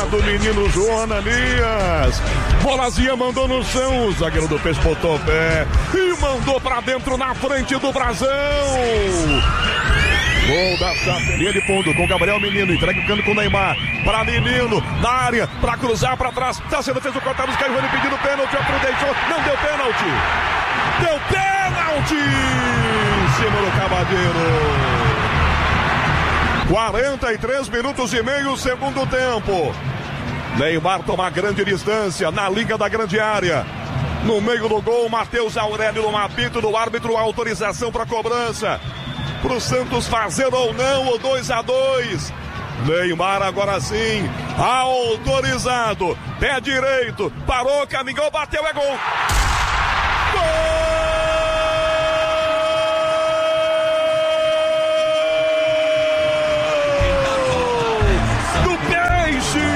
do menino João Ananias. Bolazinha mandou no chão, o zagueiro do Peixe botou o pé e mandou pra dentro na frente do Brasão. Gol da linha de fundo com Gabriel Menino, entrega o cano com o Neymar, para Menino, na área, para cruzar para trás, tá sendo feito o cortado, Caio Rony pedindo pênalti, outro deixou, não deu pênalti, deu pênalti, em cima do Cavadeiro. 43 minutos e meio, segundo tempo. Neymar toma grande distância, na linha da grande área. No meio do gol, Matheus Aurélio no apito do árbitro, autorização para cobrança. Pro Santos fazer ou não o 2-2. Neymar agora sim, autorizado, pé direito, parou, caminhou, bateu, é gol. Gol! Do Peixe!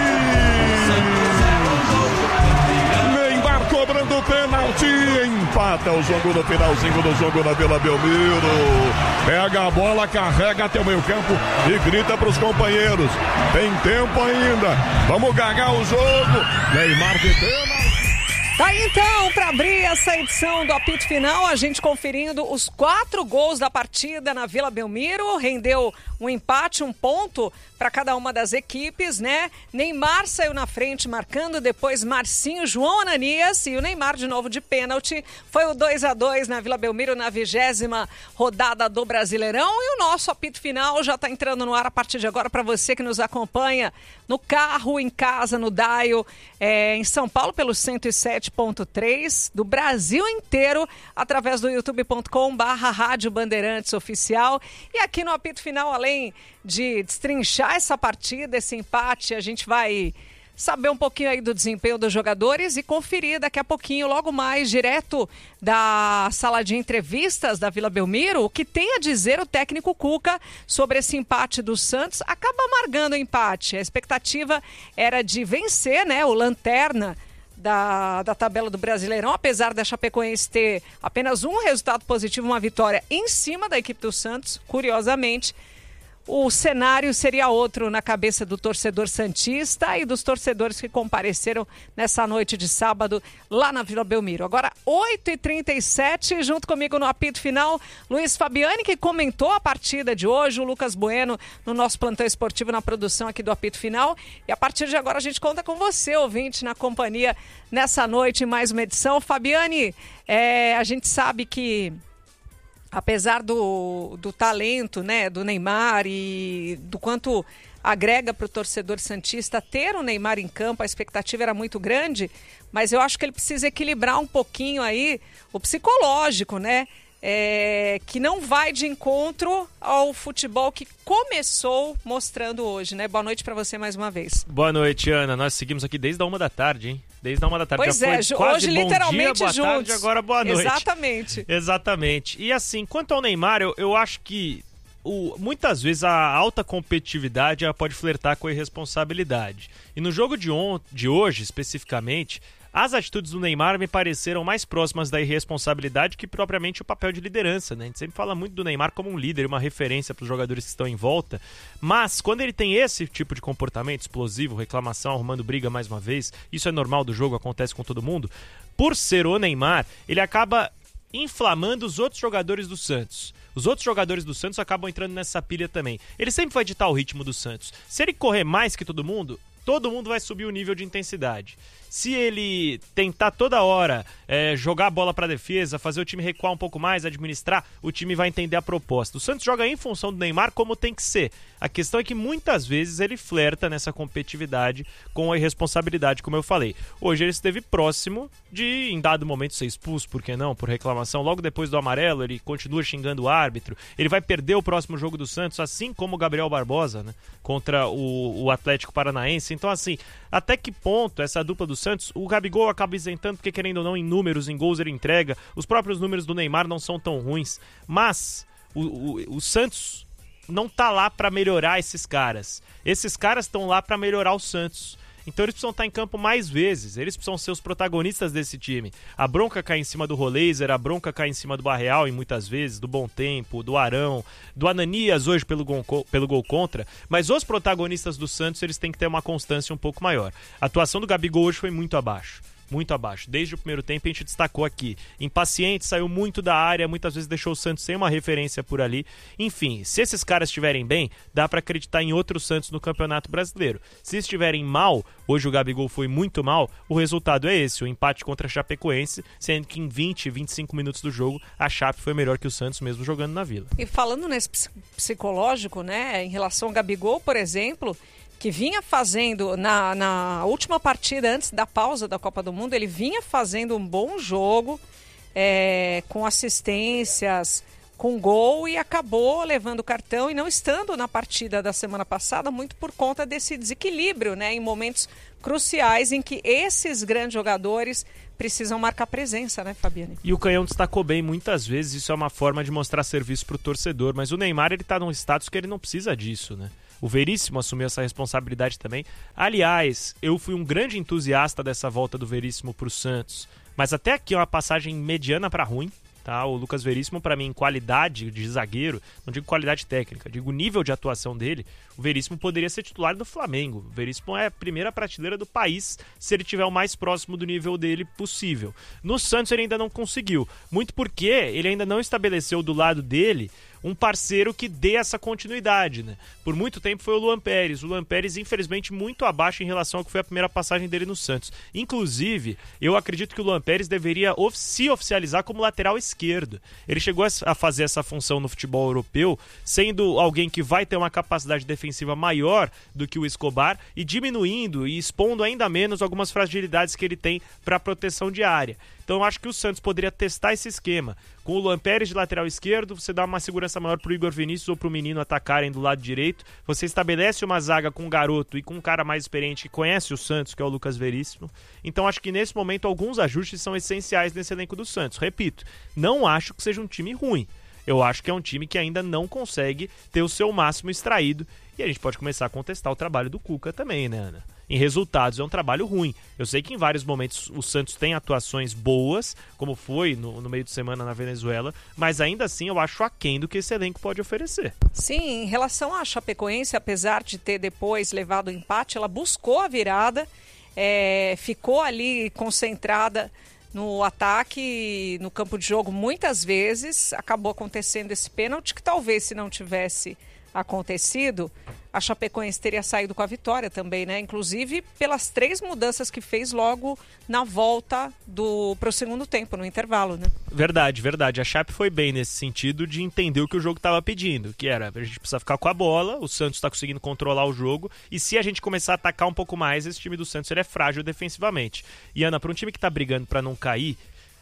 Neymar cobrando pênalti, empata o jogo no finalzinho do jogo na Vila Belmiro. Pega a bola, carrega até o meio campo e grita para os companheiros. Tem tempo ainda. Vamos ganhar o jogo. Neymar de pênalti. Tá então, para abrir essa edição do apito final, a gente conferindo os 4 gols da partida na Vila Belmiro. Rendeu um empate, um ponto para cada uma das equipes, né? Neymar saiu na frente marcando, depois Marcinho, João Ananias e o Neymar de novo de pênalti. Foi o 2-2 na Vila Belmiro na 20ª rodada do Brasileirão. E o nosso apito final já está entrando no ar a partir de agora para você que nos acompanha no carro, em casa, no Daio, em São Paulo pelo 107.3, do Brasil inteiro, através do youtube.com/Rádio Bandeirantes Oficial. E aqui no apito final, além de destrinchar essa partida, esse empate, a gente vai saber um pouquinho aí do desempenho dos jogadores e conferir daqui a pouquinho, logo mais, direto da sala de entrevistas da Vila Belmiro, o que tem a dizer o técnico Cuca sobre esse empate do Santos. Acaba amargando o empate. A expectativa era de vencer, né, o lanterna da tabela do Brasileirão, apesar da Chapecoense ter apenas um resultado positivo, uma vitória em cima da equipe do Santos. Curiosamente, o cenário seria outro na cabeça do torcedor santista e dos torcedores que compareceram nessa noite de sábado lá na Vila Belmiro. Agora, 8h37, junto comigo no apito final, Luiz Fabiani, que comentou a partida de hoje, o Lucas Bueno no nosso plantão esportivo na produção aqui do apito final. E a partir de agora a gente conta com você, ouvinte, na companhia nessa noite, em mais uma edição. Fabiani, a gente sabe que apesar do talento, né, do Neymar e do quanto agrega para o torcedor santista ter o Neymar em campo, a expectativa era muito grande, mas eu acho que ele precisa equilibrar um pouquinho aí o psicológico, né? Que não vai de encontro ao futebol que começou mostrando hoje, né? Boa noite para você mais uma vez. Boa noite, Ana. Nós seguimos aqui desde a 1h, hein? Desde a 1h. Pois já é, foi quase hoje bom literalmente dia, boa juntos. tarde, agora boa noite. Exatamente. Exatamente. E assim, quanto ao Neymar, eu acho que muitas vezes a alta competitividade pode flertar com a irresponsabilidade. E no jogo de hoje, especificamente, as atitudes do Neymar me pareceram mais próximas da irresponsabilidade que propriamente o papel de liderança, né? A gente sempre fala muito do Neymar como um líder, uma referência para os jogadores que estão em volta, mas quando ele tem esse tipo de comportamento explosivo, reclamação, arrumando briga mais uma vez, isso é normal do jogo, acontece com todo mundo, por ser o Neymar, ele acaba inflamando os outros jogadores do Santos. Os outros jogadores do Santos acabam entrando nessa pilha também. Ele sempre vai ditar o ritmo do Santos. Se ele correr mais que todo mundo vai subir o nível de intensidade. Se ele tentar toda hora jogar a bola para a defesa, fazer o time recuar um pouco mais, administrar, o time vai entender a proposta. O Santos joga em função do Neymar como tem que ser. A questão é que muitas vezes ele flerta nessa competitividade com a irresponsabilidade, como eu falei. Hoje ele esteve próximo de, em dado momento, ser expulso, por que não? Por reclamação. Logo depois do amarelo, ele continua xingando o árbitro. Ele vai perder o próximo jogo do Santos, assim como o Gabriel Barbosa, né? Contra o Atlético Paranaense. Então, assim, até que ponto essa dupla do Santos, o Gabigol acaba isentando, porque querendo ou não, em números, em gols ele entrega, os próprios números do Neymar não são tão ruins, mas o Santos não tá lá para melhorar esses caras. Esses caras estão lá para melhorar o Santos. Então eles precisam estar em campo mais vezes, eles precisam ser os protagonistas desse time. A bronca cai em cima do Roleiser, a bronca cai em cima do Barreal e muitas vezes, do Bom Tempo, do Arão, do Ananias hoje pelo gol contra, mas os protagonistas do Santos eles têm que ter uma constância um pouco maior. A atuação do Gabigol hoje foi muito abaixo. Muito abaixo. Desde o primeiro tempo a gente destacou aqui. Impaciente, saiu muito da área, muitas vezes deixou o Santos sem uma referência por ali. Enfim, se esses caras estiverem bem, dá pra acreditar em outro Santos no Campeonato Brasileiro. Se estiverem mal, hoje o Gabigol foi muito mal, o resultado é esse, o empate contra a Chapecoense, sendo que em 20, 25 minutos do jogo, a Chape foi melhor que o Santos mesmo jogando na Vila. E falando nesse psicológico, né, em relação ao Gabigol, por exemplo, que vinha fazendo, na última partida antes da pausa da Copa do Mundo, ele vinha fazendo um bom jogo, com assistências, com gol, e acabou levando o cartão e não estando na partida da semana passada, muito por conta desse desequilíbrio, né, em momentos cruciais em que esses grandes jogadores precisam marcar presença, né, Fabiane? E o Canhão destacou bem muitas vezes, isso é uma forma de mostrar serviço pro torcedor, mas o Neymar, ele tá num status que ele não precisa disso, né? O Veríssimo assumiu essa responsabilidade também. Aliás, eu fui um grande entusiasta dessa volta do Veríssimo pro Santos, mas até aqui é uma passagem mediana para ruim. Tá? O Lucas Veríssimo, para mim, em qualidade de zagueiro, não digo qualidade técnica, digo nível de atuação dele, o Veríssimo poderia ser titular do Flamengo. O Veríssimo é a primeira prateleira do país se ele estiver o mais próximo do nível dele possível. No Santos ele ainda não conseguiu, muito porque ele ainda não estabeleceu do lado dele um parceiro que dê essa continuidade, né? Por muito tempo foi o Luan Pérez. O Luan Pérez, infelizmente, muito abaixo em relação ao que foi a primeira passagem dele no Santos. Inclusive, eu acredito que o Luan Pérez deveria se oficializar como lateral esquerdo. Ele chegou a fazer essa função no futebol europeu, sendo alguém que vai ter uma capacidade defensiva maior do que o Escobar e diminuindo e expondo ainda menos algumas fragilidades que ele tem para proteção de área. Então eu acho que o Santos poderia testar esse esquema. Com o Luan Pérez de lateral esquerdo, você dá uma segurança maior pro Igor Vinícius ou pro menino atacarem do lado direito. Você estabelece uma zaga com um garoto e com um cara mais experiente que conhece o Santos, que é o Lucas Veríssimo. Então acho que nesse momento alguns ajustes são essenciais nesse elenco do Santos. Repito, não acho que seja um time ruim. Eu acho que é um time que ainda não consegue ter o seu máximo extraído. E a gente pode começar a contestar o trabalho do Cuca também, né, Ana? Em resultados é um trabalho ruim. Eu sei que em vários momentos o Santos tem atuações boas, como foi no meio de semana na Venezuela, mas ainda assim eu acho aquém do que esse elenco pode oferecer. Sim, em relação à Chapecoense, apesar de ter depois levado o empate, ela buscou a virada, ficou ali concentrada no ataque, no campo de jogo muitas vezes, acabou acontecendo esse pênalti que talvez se não tivesse acontecido, a Chapecoense teria saído com a vitória também, né? Inclusive pelas 3 mudanças que fez logo na volta pro segundo tempo, no intervalo, né? Verdade, verdade. A Chape foi bem nesse sentido de entender o que o jogo estava pedindo, que era, a gente precisa ficar com a bola, o Santos está conseguindo controlar o jogo, e se a gente começar a atacar um pouco mais, esse time do Santos ele é frágil defensivamente. E Ana, para um time que está brigando para não cair,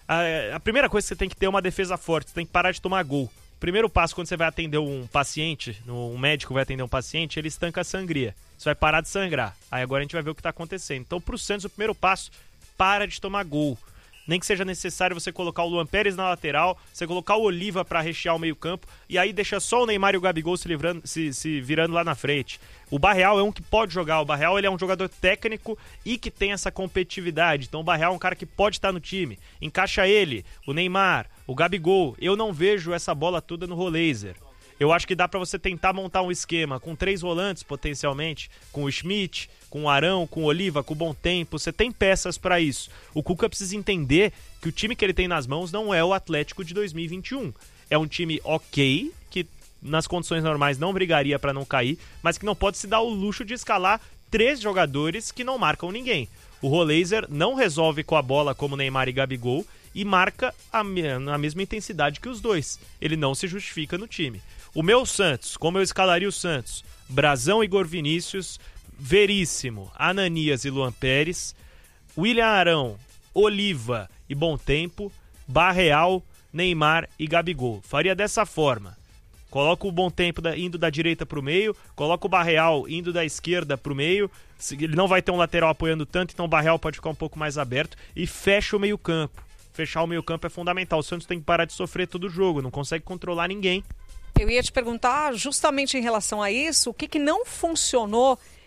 a primeira coisa que você tem que ter é uma defesa forte, você tem que parar de tomar gol. Primeiro passo, quando você vai atender um paciente, um médico vai atender um paciente, ele estanca a sangria. Você vai parar de sangrar. Aí agora a gente vai ver o que está acontecendo. Então, pro Santos, o primeiro passo, para de tomar gol. Nem que seja necessário você colocar o Luan Pérez na lateral, você colocar o Oliva para rechear o meio-campo, e aí deixa só o Neymar e o Gabigol se virando lá na frente. O Barreal é um que pode jogar. O Barreal ele é um jogador técnico e que tem essa competitividade. Então o Barreal é um cara que pode estar no time. Encaixa ele, o Neymar, o Gabigol. Eu não vejo essa bola toda no Roleiser. Eu acho que dá pra você tentar montar um esquema com 3 volantes, potencialmente, com o Schmidt, com o Arão, com o Oliva, com o Bom Tempo. Você tem peças pra isso. O Cuca precisa entender que o time que ele tem nas mãos não é o Atlético de 2021. É um time ok, que nas condições normais não brigaria pra não cair, mas que não pode se dar o luxo de escalar 3 jogadores que não marcam ninguém. O Roleiser não resolve com a bola como Neymar e Gabigol e marca na mesma intensidade que os dois. Ele não se justifica no time. O meu Santos, como eu escalaria o Santos? Brazão, Igor Vinícius, Veríssimo, Ananias e Luan Pérez, William Arão, Oliva e Bom Tempo, Barreal, Neymar e Gabigol. Faria dessa forma. Coloca o Bom Tempo indo da direita para o meio, coloca o Barreal indo da esquerda para o meio, ele não vai ter um lateral apoiando tanto, então o Barreal pode ficar um pouco mais aberto e fecha o meio campo. Fechar o meio campo é fundamental. O Santos tem que parar de sofrer todo o jogo, não consegue controlar ninguém. Eu ia te perguntar justamente em relação a isso, o que não funcionou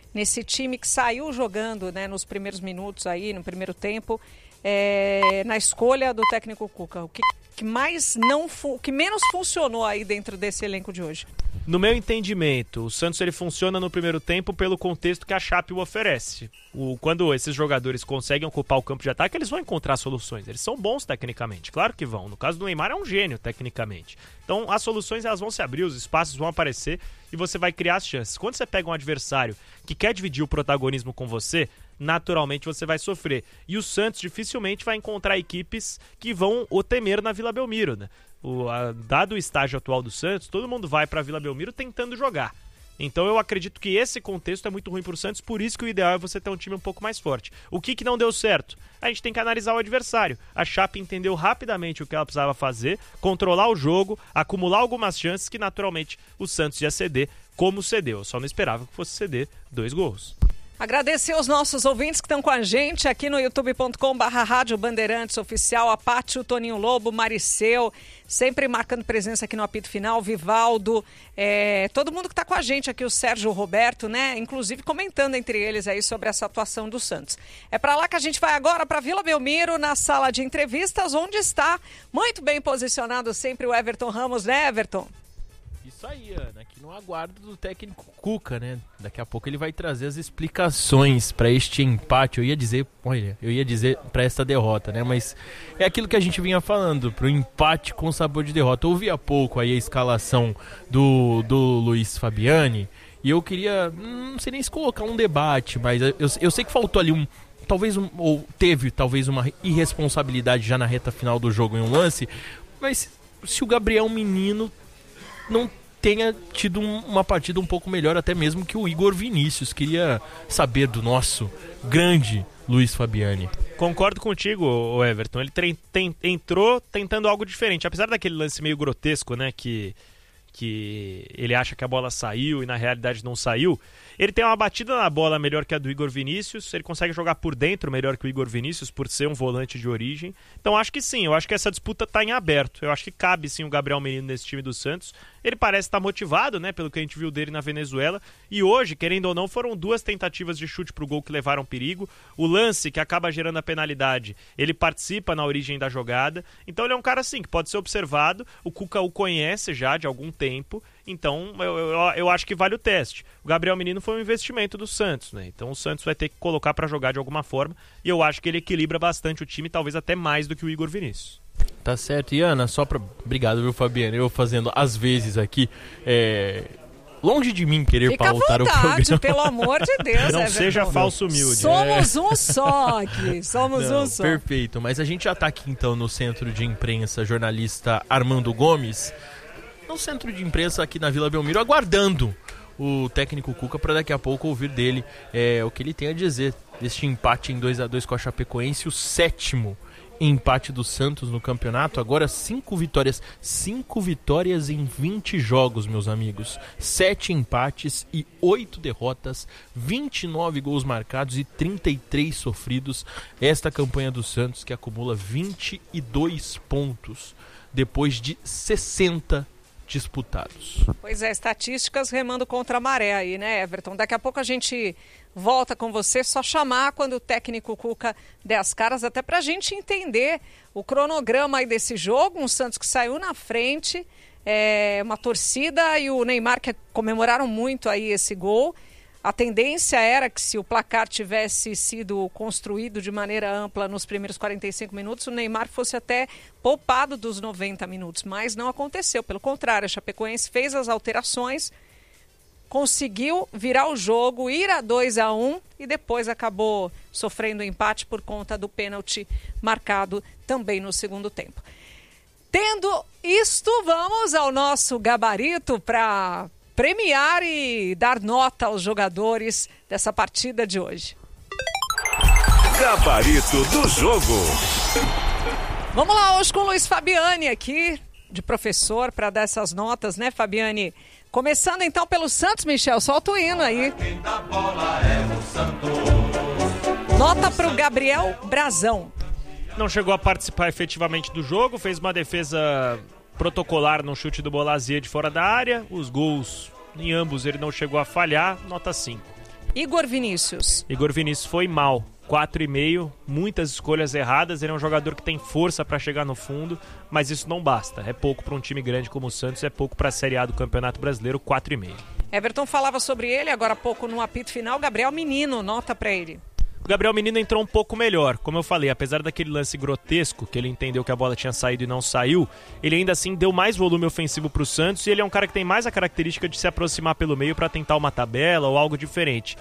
nesse time que saiu jogando, né, nos primeiros minutos aí, no primeiro tempo, na escolha do técnico Cuca? O que menos funcionou aí dentro desse elenco de hoje? No meu entendimento, o Santos ele funciona no primeiro tempo pelo contexto que a Chape o oferece. Quando esses jogadores conseguem ocupar o campo de ataque, eles vão encontrar soluções. Eles são bons tecnicamente, claro que vão. No caso do Neymar, é um gênio tecnicamente. Então, as soluções elas vão se abrir, os espaços vão aparecer e você vai criar as chances. Quando você pega um adversário que quer dividir o protagonismo com você, naturalmente você vai sofrer. E o Santos dificilmente vai encontrar equipes que vão o temer na Vila Belmiro, né? Dado o estágio atual do Santos, todo mundo vai para a Vila Belmiro tentando jogar. Então eu acredito que esse contexto é muito ruim para o Santos, por isso que o ideal é você ter um time um pouco mais forte. O que não deu certo? A gente tem que analisar o adversário. A Chape entendeu rapidamente o que ela precisava fazer, controlar o jogo, acumular algumas chances que naturalmente o Santos ia ceder, como cedeu. Eu só não esperava que fosse ceder 2 gols. Agradecer aos nossos ouvintes que estão com a gente aqui no youtube.com/Rádio Bandeirantes Oficial, a Paty, o Toninho Lobo, Mariceu, sempre marcando presença aqui no apito final, Vivaldo, todo mundo que está com a gente aqui, o Sérgio, o Roberto, né? Inclusive comentando entre eles aí sobre essa atuação do Santos. É para lá que a gente vai agora, para Vila Belmiro, na sala de entrevistas, onde está muito bem posicionado sempre o Everton Ramos, né, Everton? Isso aí, Ana, aqui no aguardo do técnico Cuca, né? Daqui a pouco ele vai trazer as explicações para este empate. Eu ia dizer para esta derrota, né? Mas é aquilo que a gente vinha falando, pro empate com sabor de derrota. Eu ouvi há pouco aí a escalação do Luiz Fabiani e eu queria, não sei nem se colocar um debate, mas eu sei que faltou ali teve talvez uma irresponsabilidade já na reta final do jogo em um lance, mas se o Gabriel Menino não tenha tido uma partida um pouco melhor até mesmo que o Igor Vinícius. Queria saber do nosso grande Luiz Fabiani. Concordo contigo, Everton. Ele entrou tentando algo diferente. Apesar daquele lance meio grotesco, né, que ele acha que a bola saiu e na realidade não saiu, ele tem uma batida na bola melhor que a do Igor Vinícius, ele consegue jogar por dentro melhor que o Igor Vinícius por ser um volante de origem. Então acho que sim, eu acho que essa disputa está em aberto. Eu acho que cabe sim o Gabriel Menino nesse time do Santos. Ele parece estar motivado, né, pelo que a gente viu dele na Venezuela. E hoje, querendo ou não, foram 2 tentativas de chute pro gol que levaram perigo. O lance que acaba gerando a penalidade, ele participa na origem da jogada. Então ele é um cara assim que pode ser observado. O Cuca o conhece já de algum tempo. Então eu acho que vale o teste. O Gabriel Menino foi um investimento do Santos, né? Então o Santos vai ter que colocar para jogar de alguma forma. E eu acho que ele equilibra bastante o time, talvez até mais do que o Igor Vinícius. Tá certo. E Ana, obrigado, viu, Fabiano? Eu fazendo às vezes aqui, longe de mim querer pautar o programa. Pelo amor de Deus. Não seja falso humilde. Somos um só aqui, um só. Perfeito, mas a gente já tá aqui então no centro de imprensa, jornalista Armando Gomes, no centro de imprensa aqui na Vila Belmiro, aguardando o técnico Cuca para daqui a pouco ouvir dele o que ele tem a dizer deste empate em 2-2 com a Chapecoense, o 7º empate do Santos no campeonato. Agora 5 vitórias em 20 jogos, meus amigos. 7 empates e 8 derrotas, 29 gols marcados e 33 sofridos. Esta campanha do Santos que acumula 22 pontos depois de 60 disputados. Pois é, estatísticas remando contra a maré aí, né, Everton? Daqui a pouco a gente volta com você, só chamar quando o técnico Cuca der as caras, até pra gente entender o cronograma aí desse jogo. Um Santos que saiu na frente, uma torcida e o Neymar que comemoraram muito aí esse gol. A tendência era que se o placar tivesse sido construído de maneira ampla nos primeiros 45 minutos, o Neymar fosse até poupado dos 90 minutos, mas não aconteceu. Pelo contrário, a Chapecoense fez as alterações, conseguiu virar o jogo, ir a 2-1 e depois acabou sofrendo empate por conta do pênalti marcado também no segundo tempo. Tendo isto, vamos ao nosso gabarito para premiar e dar nota aos jogadores dessa partida de hoje. Gabarito do jogo. Vamos lá, hoje com o Luiz Fabiani aqui, de professor, para dar essas notas, né, Fabiani? Começando então pelo Santos, Michel, solta o hino aí. Nota para o Gabriel Brazão. Não chegou a participar efetivamente do jogo, fez uma defesa protocolar no chute do Bolazia de fora da área. Os gols, em ambos, ele não chegou a falhar, nota 5. Igor Vinícius. Igor Vinícius foi mal. 4,5, muitas escolhas erradas. Ele é um jogador que tem força para chegar no fundo, mas isso não basta. É pouco para um time grande como o Santos, é pouco para a Série A do Campeonato Brasileiro, 4,5. Everton falava sobre ele agora há pouco no apito final. Gabriel Menino, nota para ele. O Gabriel Menino entrou um pouco melhor. Como eu falei, apesar daquele lance grotesco, que ele entendeu que a bola tinha saído e não saiu, ele ainda assim deu mais volume ofensivo para o Santos e ele é um cara que tem mais a característica de se aproximar pelo meio para tentar uma tabela ou algo diferente.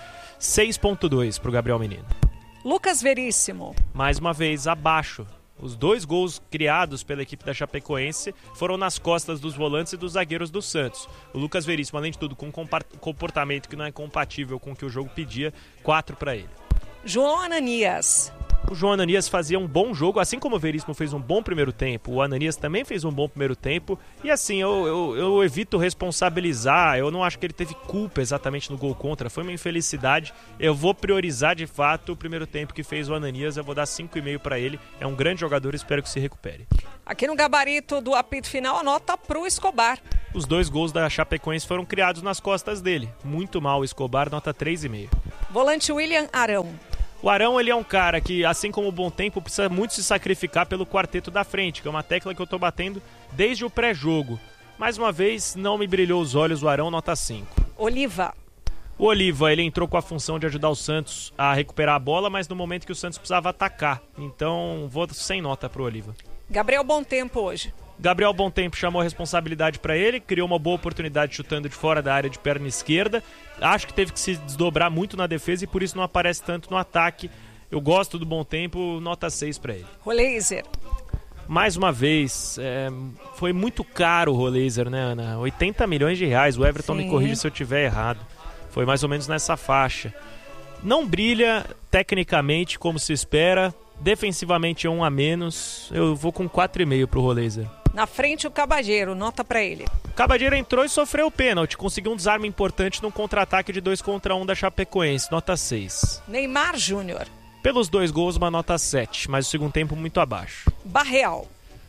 6,2 para o Gabriel Menino. Lucas Veríssimo. Mais uma vez, abaixo. Os 2 gols criados pela equipe da Chapecoense foram nas costas dos volantes e dos zagueiros do Santos. O Lucas Veríssimo, além de tudo, com um comportamento que não é compatível com o que o jogo pedia, 4 para ele. João Ananias. O João Ananias fazia um bom jogo, assim como o Veríssimo fez um bom primeiro tempo, o Ananias também fez um bom primeiro tempo, e assim, eu evito responsabilizar, eu não acho que ele teve culpa exatamente no gol contra, foi uma infelicidade, eu vou priorizar de fato o primeiro tempo que fez o Ananias, eu vou dar 5,5 para ele, é um grande jogador, espero que se recupere. Aqui no gabarito do apito final, a nota pro Escobar. Os 2 gols da Chapecoense foram criados nas costas dele, muito mal o Escobar, nota 3,5. Volante William Arão. O Arão, ele é um cara que, assim como o Bom Tempo, precisa muito se sacrificar pelo quarteto da frente, que é uma tecla que eu tô batendo desde o pré-jogo. Mais uma vez, não me brilhou os olhos o Arão, nota 5. Oliva. O Oliva, ele entrou com a função de ajudar o Santos a recuperar a bola, mas no momento que o Santos precisava atacar. Então, vou sem nota pro Oliva. Gabriel Bom Tempo hoje. Gabriel Bom Tempo chamou a responsabilidade para ele, criou uma boa oportunidade chutando de fora da área de perna esquerda. Acho que teve que se desdobrar muito na defesa e por isso não aparece tanto no ataque. Eu gosto do Bom Tempo, nota 6 para ele. Roleiser. Mais uma vez, foi muito caro o Roleiser, né, Ana? 80 milhões de reais, o Everton me corrige se eu estiver errado. Foi mais ou menos nessa faixa. Não brilha tecnicamente como se espera, defensivamente é 1 a menos. Eu vou com 4,5 pro Roleiser. Na frente o Cabageiro, nota pra ele. O Cabageiro entrou e sofreu o pênalti, conseguiu um desarme importante num contra-ataque de 2 contra 1 da Chapecoense, nota 6. Neymar Júnior. Pelos 2 gols, uma nota 7, mas o segundo tempo muito abaixo. Barreal.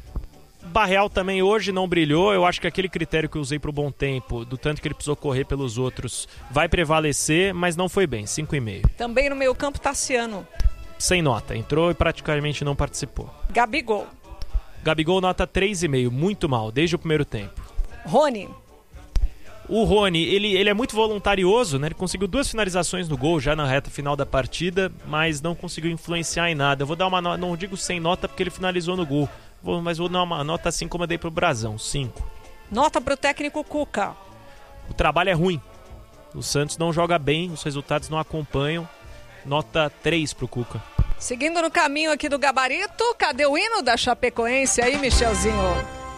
Barreal também hoje não brilhou, eu acho que aquele critério que eu usei pro Bom Tempo, do tanto que ele precisou correr pelos outros, vai prevalecer, mas não foi bem, 5,5. Também no meio campo, Tassiano. Sem nota, entrou e praticamente não participou. Gabigol. Gabigol nota 3,5, muito mal, desde o primeiro tempo. Rony. O Rony, ele é muito voluntarioso, né? Ele conseguiu 2 finalizações no gol já na reta final da partida, mas não conseguiu influenciar em nada. Eu vou dar uma nota, não digo sem nota porque ele finalizou no gol, mas vou dar uma nota assim como eu dei pro Brasão, 5. Nota pro técnico Cuca. O trabalho é ruim. O Santos não joga bem, os resultados não acompanham. Nota 3 pro Cuca. Seguindo no caminho aqui do gabarito, cadê o hino da Chapecoense aí, Michelzinho?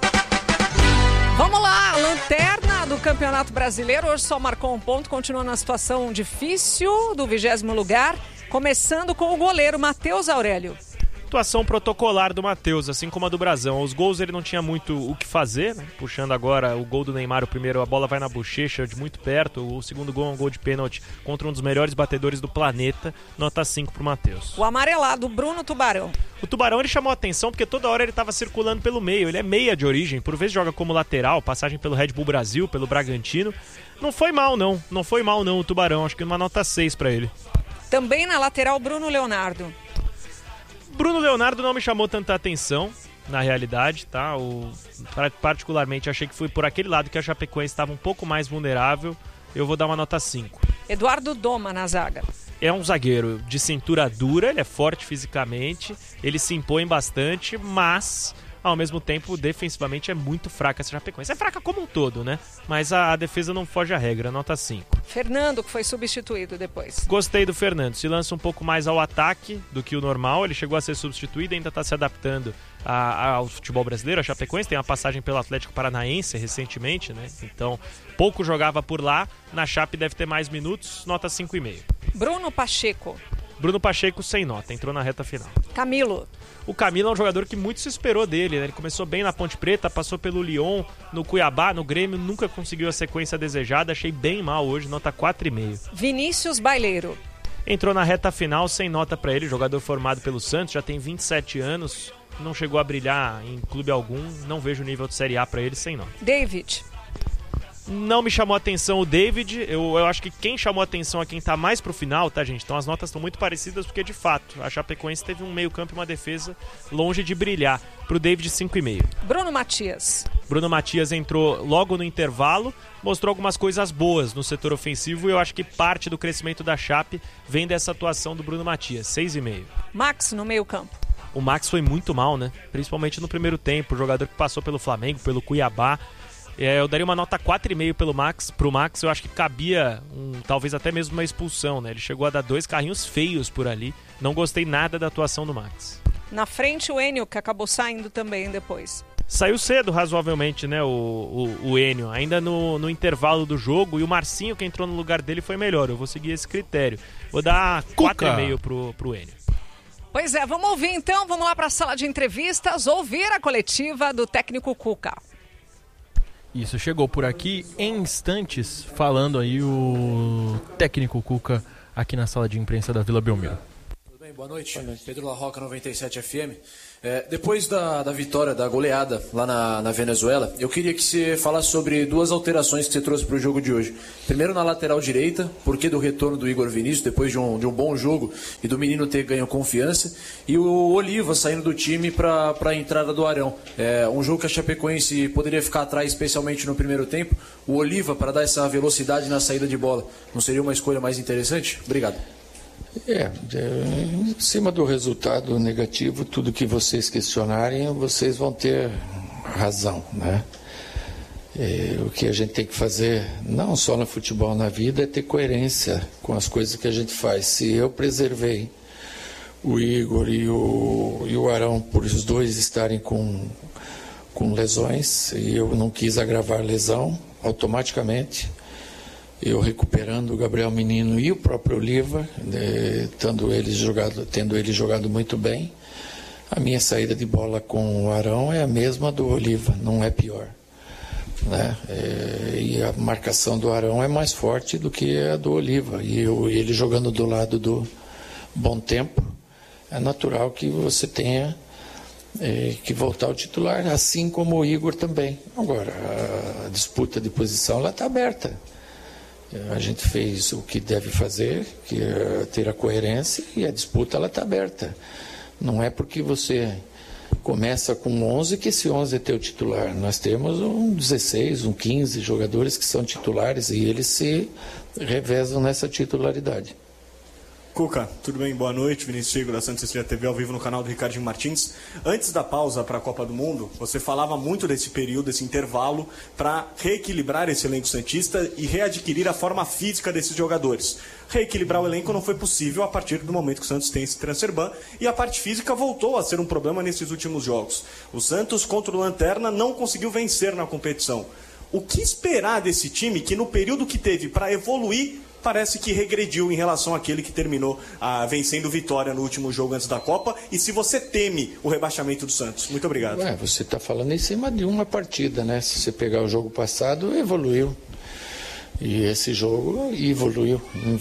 Vamos lá, lanterna do Campeonato Brasileiro, hoje só marcou um ponto, continua na situação difícil do 20º lugar, começando com o goleiro Matheus Aurélio. Atuação protocolar do Matheus, assim como a do Brasão. Os gols ele não tinha muito o que fazer, né? Puxando agora o gol do Neymar, o primeiro, a bola vai na bochecha de muito perto. O segundo gol é um gol de pênalti contra um dos melhores batedores do planeta. Nota 5 pro Matheus. O amarelado, Bruno Tubarão. O Tubarão ele chamou a atenção porque toda hora ele estava circulando pelo meio. Ele é meia de origem, por vezes joga como lateral, passagem pelo Red Bull Brasil, pelo Bragantino. Não foi mal não, o Tubarão. Acho que uma nota 6 para ele. Também na lateral, Bruno Leonardo. Bruno Leonardo não me chamou tanta atenção, na realidade, tá? Particularmente achei que foi por aquele lado que a Chapecoense estava um pouco mais vulnerável. Eu vou dar uma nota 5. Eduardo Doma na zaga. É um zagueiro de cintura dura, ele é forte fisicamente, ele se impõe bastante, mas ao mesmo tempo defensivamente é muito fraca essa Chapecoense. É fraca como um todo, né? Mas a defesa não foge à regra, nota 5. Fernando, que foi substituído depois. Gostei do Fernando, se lança um pouco mais ao ataque do que o normal, ele chegou a ser substituído e ainda está se adaptando ao futebol brasileiro. A Chapecoense tem uma passagem pelo Atlético Paranaense recentemente, né? Então, pouco jogava por lá, na Chape deve ter mais minutos, nota 5,5. Bruno Pacheco. Bruno Pacheco sem nota, entrou na reta final. Camilo. O Camilo é um jogador que muito se esperou dele, né? Ele começou bem na Ponte Preta, passou pelo Lyon, no Cuiabá, no Grêmio, nunca conseguiu a sequência desejada, achei bem mal hoje, nota 4,5. Vinícius Baileiro. Entrou na reta final sem nota pra ele, jogador formado pelo Santos, já tem 27 anos, não chegou a brilhar em clube algum, não vejo o nível de Série A pra ele, sem nota. David. Não me chamou a atenção o David. Eu acho que quem chamou a atenção é quem tá mais pro final, tá, gente? Então as notas estão muito parecidas porque, de fato, a Chapecoense teve um meio campo e uma defesa longe de brilhar. Pro David, 5,5. Bruno Matias. Bruno Matias entrou logo no intervalo, mostrou algumas coisas boas no setor ofensivo e eu acho que parte do crescimento da Chape vem dessa atuação do Bruno Matias, 6,5. Max, no meio campo. O Max foi muito mal, né? Principalmente no primeiro tempo, o jogador que passou pelo Flamengo, pelo Cuiabá. Eu daria uma nota 4,5 pro Max, eu acho que cabia talvez até mesmo uma expulsão, né? Ele chegou a dar 2 carrinhos feios por ali, não gostei nada da atuação do Max. Na frente o Enio, que acabou saindo também depois. Saiu cedo razoavelmente, né, o Enio, ainda no intervalo do jogo, e o Marcinho que entrou no lugar dele foi melhor, eu vou seguir esse critério. Vou dar 4,5 pro Enio. Pois é, vamos ouvir então, vamos lá para a sala de entrevistas, ouvir a coletiva do técnico Cuca. Isso, chegou por aqui em instantes, falando aí o técnico Cuca aqui na sala de imprensa da Vila Belmiro. Tudo bem? Boa noite. Pedro La Roca, 97 FM. Depois da vitória, da goleada lá na Venezuela, eu queria que você falasse sobre 2 alterações que você trouxe para o jogo de hoje. Primeiro na lateral direita, por que do retorno do Igor Vinícius, depois de um bom jogo e do menino ter ganho confiança, e o Oliva saindo do time para a entrada do Arão. Um jogo que a Chapecoense poderia ficar atrás, especialmente no primeiro tempo. O Oliva, para dar essa velocidade na saída de bola, não seria uma escolha mais interessante? Obrigado. Em cima do resultado negativo, tudo que vocês questionarem, vocês vão ter razão, né? O que a gente tem que fazer, não só no futebol, na vida, é ter coerência com as coisas que a gente faz. Se eu preservei o Igor e o Arão por os dois estarem com lesões, e eu não quis agravar a lesão, automaticamente eu recuperando o Gabriel Menino e o próprio Oliva, tendo ele jogado muito bem, a minha saída de bola com o Arão é a mesma do Oliva, não é pior, né? E a marcação do Arão é mais forte do que a do Oliva, e ele jogando do lado do Bom Tempo, é natural que você tenha que voltar ao titular, assim como o Igor também. Agora, a disputa de posição ela está aberta. A gente fez o que deve fazer, que é ter a coerência, e a disputa ela está aberta. Não é porque você começa com 11 que esse 11 é teu titular. Nós temos 16, 15 jogadores que são titulares e eles se revezam nessa titularidade. Cuca, tudo bem? Boa noite. Vinícius Figo, da Santa Cecília TV, ao vivo no canal do Ricardinho Martins. Antes da pausa para a Copa do Mundo, você falava muito desse período, desse intervalo, para reequilibrar esse elenco santista e readquirir a forma física desses jogadores. Reequilibrar o elenco não foi possível a partir do momento que o Santos tem esse transfer ban, e a parte física voltou a ser um problema nesses últimos jogos. O Santos, contra o Lanterna, não conseguiu vencer na competição. O que esperar desse time que, no período que teve para evoluir, parece que regrediu em relação àquele que terminou vencendo Vitória no último jogo antes da Copa, e se você teme o rebaixamento do Santos? Muito obrigado. Você está falando em cima de uma partida, né? Se você pegar o jogo passado, evoluiu. E esse jogo evoluiu.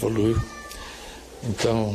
Então,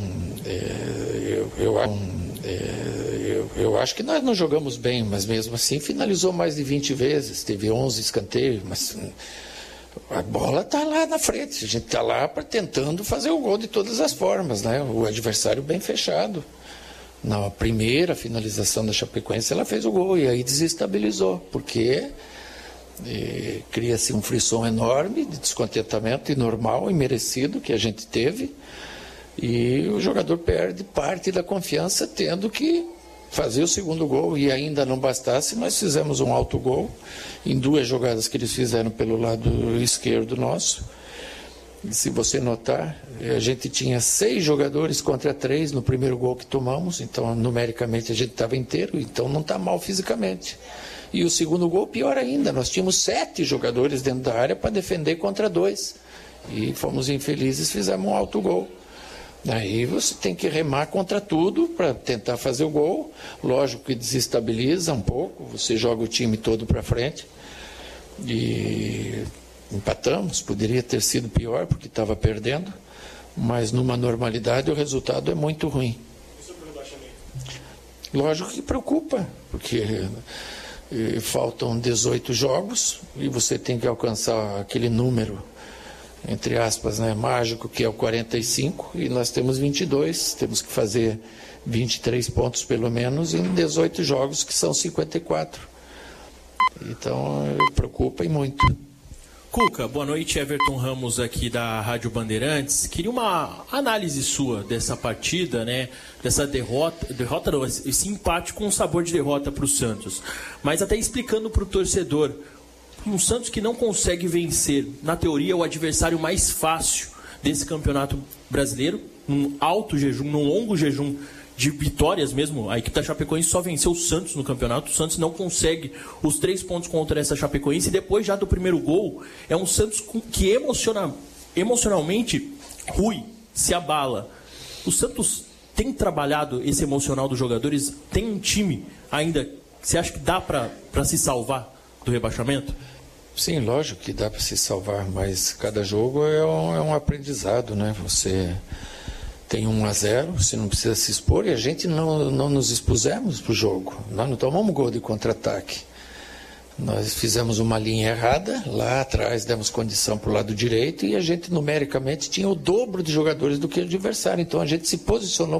eu acho que nós não jogamos bem, mas mesmo assim finalizou mais de 20 vezes, teve 11 escanteios, mas a bola está lá na frente, a gente está lá tentando fazer o gol de todas as formas, né? O adversário bem fechado. Na primeira finalização da Chapecoense ela fez o gol e aí desestabilizou, porque cria-se um frisson enorme de descontentamento, e normal e merecido, que a gente teve, e o jogador perde parte da confiança, tendo que fazer o segundo gol. E ainda não bastasse, nós fizemos um autogol em 2 jogadas que eles fizeram pelo lado esquerdo nosso. E se você notar, a gente tinha 6 jogadores contra 3 no primeiro gol que tomamos, então numericamente a gente estava inteiro, então não está mal fisicamente. E o segundo gol, pior ainda, nós tínhamos 7 jogadores dentro da área para defender contra 2, e fomos infelizes, fizemos um autogol. Aí você tem que remar contra tudo para tentar fazer o gol. Lógico que desestabiliza um pouco, você joga o time todo para frente. E empatamos, poderia ter sido pior porque estava perdendo, mas numa normalidade o resultado é muito ruim. Lógico que preocupa, porque E faltam 18 jogos e você tem que alcançar aquele número, entre aspas, né, mágico, que é o 45, e nós temos 22, temos que fazer 23 pontos pelo menos em 18 jogos, que são 54. Então, preocupa e muito. Cuca, boa noite, Everton Ramos aqui da Rádio Bandeirantes. Queria uma análise sua dessa partida, né? Dessa derrota não, esse empate com sabor de derrota para o Santos. Mas até explicando para o torcedor, um Santos que não consegue vencer, na teoria, o adversário mais fácil desse campeonato brasileiro, num alto jejum, num longo jejum de vitórias mesmo. A equipe da Chapecoense só venceu o Santos no campeonato. O Santos não consegue os 3 pontos contra essa Chapecoense. E depois já do primeiro gol, é um Santos que emocionalmente ruim, se abala. O Santos tem trabalhado esse emocional dos jogadores? Tem um time ainda, você acha que dá para se salvar do rebaixamento? Sim, lógico que dá para se salvar, mas cada jogo é um aprendizado, né? Você tem 1-0, você não precisa se expor, e a gente não nos expusemos para o jogo. Nós não tomamos gol de contra-ataque. Nós fizemos uma linha errada, lá atrás demos condição para o lado direito, e a gente numericamente tinha o dobro de jogadores do que o adversário. Então a gente se posicionou